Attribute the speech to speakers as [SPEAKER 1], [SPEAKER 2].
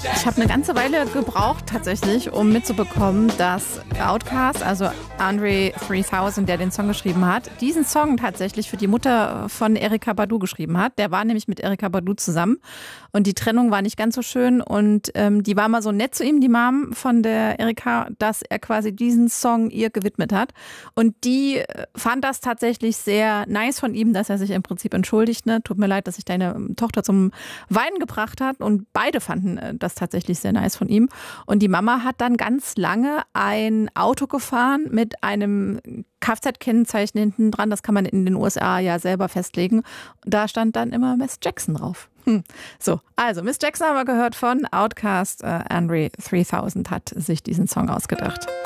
[SPEAKER 1] Ich habe eine ganze Weile gebraucht tatsächlich, um mitzubekommen, dass Outkast, also Andre 3000, der den Song geschrieben hat, diesen Song tatsächlich für die Mutter von Erykah Badu geschrieben hat. Der war nämlich mit Erykah Badu zusammen und die Trennung war nicht ganz so schön und die war mal so nett zu ihm, die Mom von der Erykah, dass er quasi diesen Song ihr gewidmet hat. Und die fand das tatsächlich sehr nice von ihm, dass er sich im Prinzip entschuldigt. Ne? Tut mir leid, dass ich deine Tochter zum Weinen gebracht hat, und beide fanden das tatsächlich sehr nice von ihm. Und die Mama hat dann ganz lange ein Auto gefahren mit einem Kfz-Kennzeichen hinten dran. Das kann man in den USA ja selber festlegen. Da stand dann immer Miss Jackson drauf. So, also Miss Jackson haben wir gehört von Outkast. Andre 3000 hat sich diesen Song ausgedacht.